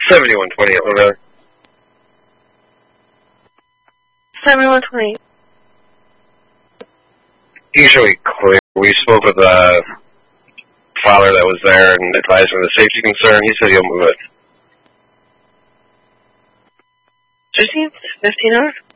7128, over. 7128. Usually clear. We spoke with the father that was there and advised him of the safety concern. He said he'll move it. 15 hours?